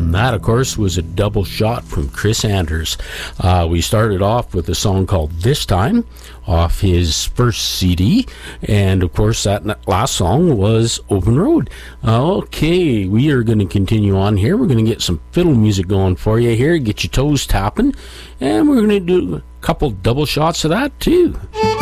And that, of course, was a double shot from Chris Anders. We started off with a song called This Time off his first CD. And, of course, that last song was Open Road. Okay, we are going to continue on here. We're going to get some fiddle music going for you here, get your toes tapping. And we're going to do a couple double shots of that, too.